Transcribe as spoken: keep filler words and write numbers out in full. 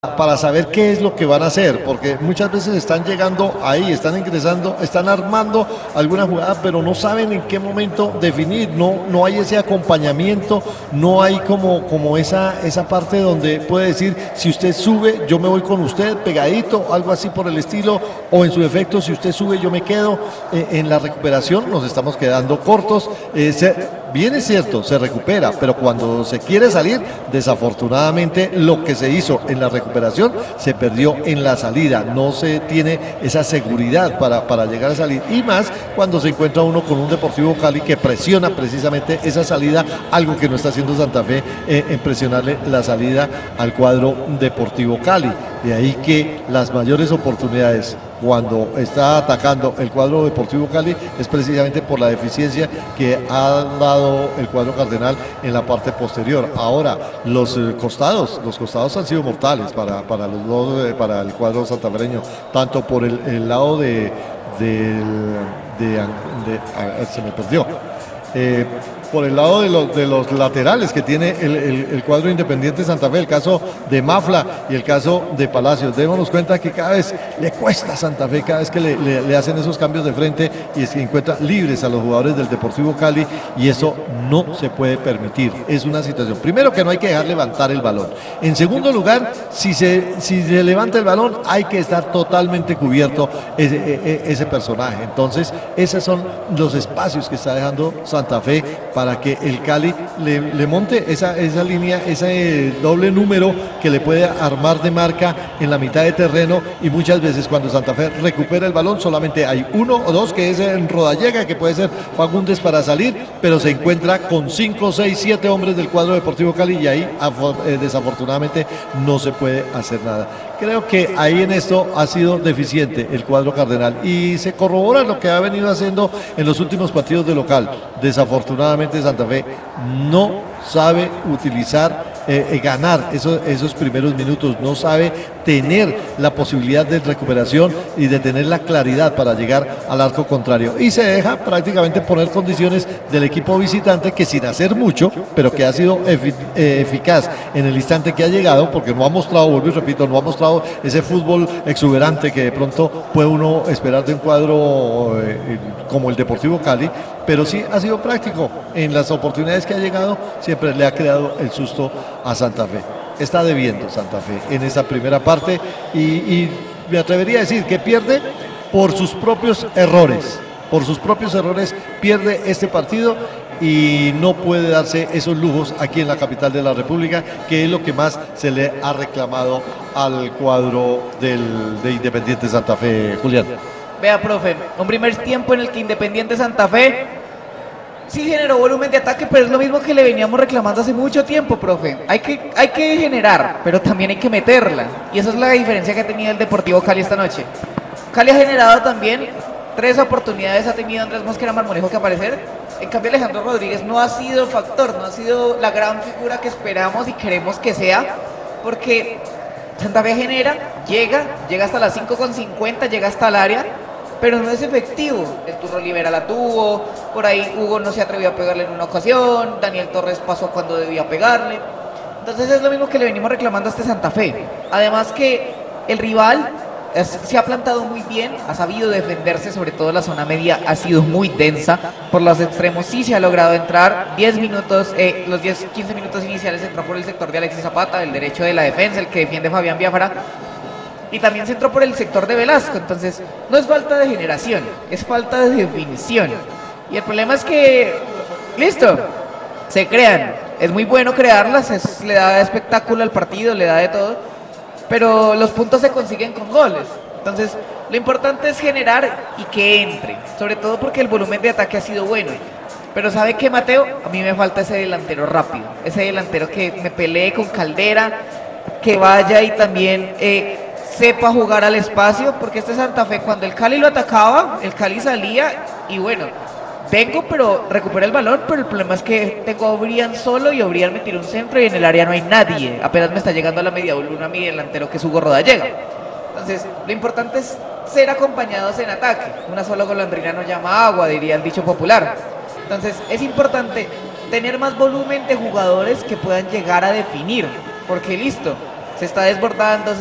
para saber qué es lo que van a hacer, porque muchas veces están llegando ahí, están ingresando, están armando alguna jugada, pero no saben en qué momento definir, no, no hay ese acompañamiento, no hay como, como esa, esa parte donde puede decir, si usted sube, yo me voy con usted, pegadito, algo así por el estilo, o en su defecto, si usted sube, yo me quedo. Eh, en la recuperación nos estamos quedando cortos, eh, se, bien es cierto, se recupera, pero cuando se quiere salir, desafortunadamente lo que se hizo en la recuperación se perdió en la salida, no se tiene esa seguridad para, para llegar a salir, y más cuando se encuentra uno con un Deportivo Cali que presiona precisamente esa salida, algo que no está haciendo Santa Fe, eh, en presionarle la salida al cuadro Deportivo Cali. De ahí que las mayores oportunidades cuando está atacando el cuadro Deportivo Cali es precisamente por la deficiencia que ha dado el cuadro cardenal en la parte posterior. Ahora, los eh, costados, los costados han sido mortales para, para los dos, eh, para el cuadro santafereño, tanto por el, el lado de, del- de, de, ah, se me perdió. Eh, por el lado de los, de los laterales que tiene el, el- el cuadro Independiente Santa Fe, el caso de Mafla y el caso de Palacios. Démonos cuenta que cada vez le cuesta a Santa Fe, cada vez que le, le- le hacen esos cambios de frente y se encuentra libres a los jugadores del Deportivo Cali, y eso no se puede permitir. Es una situación, primero, que no hay que dejar levantar el balón. En segundo lugar, si se, si se levanta el balón, hay que estar totalmente cubierto ese, e- e- ese personaje. Entonces, esos son los espacios que está dejando Santa Fe para que el Cali le, le monte esa, esa línea, ese doble número que le puede armar de marca en la mitad de terreno, y muchas veces cuando Santa Fe recupera el balón solamente hay uno o dos, que es en Rodallega, que puede ser Fagundes para salir, pero se encuentra con cinco, seis, siete hombres del cuadro Deportivo Cali, y ahí afo- eh, desafortunadamente no se puede hacer nada. Creo que ahí en esto ha sido deficiente el cuadro cardenal, y se corrobora lo que ha venido haciendo en los últimos partidos de local. Desafortunadamente Santa Fe no sabe utilizar, eh, eh, ganar esos, esos primeros minutos, no sabe tener la posibilidad de recuperación y de tener la claridad para llegar al arco contrario, y se deja prácticamente poner condiciones del equipo visitante, que sin hacer mucho, pero que ha sido efi- eh, eficaz en el instante que ha llegado, porque no ha mostrado, vuelvo y repito, no ha mostrado ese fútbol exuberante que de pronto puede uno esperar de un cuadro eh, como el Deportivo Cali, pero sí ha sido práctico en las oportunidades que ha llegado, siempre le ha creado el susto a Santa Fe. Está debiendo Santa Fe en esa primera parte, y, y me atrevería a decir que pierde por sus propios errores, por sus propios errores pierde este partido, y no puede darse esos lujos aquí en la capital de la República, que es lo que más se le ha reclamado al cuadro del, de Independiente Santa Fe, Julián. Vea, profe, un primer tiempo en el que Independiente Santa Fe sí generó volumen de ataque, pero es lo mismo que le veníamos reclamando hace mucho tiempo, profe. Hay que, hay que generar, pero también hay que meterla. Y esa es la diferencia que ha tenido el Deportivo Cali esta noche. Cali ha generado también tres oportunidades, ha tenido Andrés Mosquera Marmolejo que aparecer. En cambio, Alejandro Rodríguez no ha sido factor, no ha sido la gran figura que esperamos y queremos que sea, porque Santa Fe genera, llega, llega hasta las cinco con cincuenta, llega hasta el área, pero no es efectivo. El Turro Olivera la tuvo, por ahí Hugo no se atrevió a pegarle en una ocasión, Daniel Torres pasó cuando debía pegarle. Entonces es lo mismo que le venimos reclamando a este Santa Fe. Además que el rival es- se ha plantado muy bien, ha sabido defenderse, sobre todo la zona media ha sido muy densa. Por los extremos sí se ha logrado entrar, diez minutos, eh, los diez, quince minutos iniciales entró por el sector de Alexis Zapata, el derecho de la defensa, el que defiende Fabián Biafara. Y también se entró por el sector de Velasco, entonces no es falta de generación, es falta de definición. Y el problema es que, listo, se crean, es muy bueno crearlas, es- le da espectáculo al partido, le da de todo, pero los puntos se consiguen con goles. Entonces, lo importante es generar y que entre, sobre todo porque el volumen de ataque ha sido bueno. Pero ¿sabe qué, Mateo? A mí me falta ese delantero rápido, ese delantero que me pelee con Caldera, que vaya y también eh, sepa jugar al espacio, porque este Santa Fe, cuando el Cali lo atacaba, el Cali salía y bueno, vengo pero recupera el balón, pero el problema es que tengo a Obrian solo, y Obrian me tira un centro y en el área no hay nadie, apenas me está llegando a la media luna mi delantero, que es Hugo Rodallega. Entonces, lo importante es ser acompañados en ataque. Una sola golondrina no llama agua, diría el dicho popular. Entonces, es importante tener más volumen de jugadores que puedan llegar a definir, porque listo, Se está desbordando,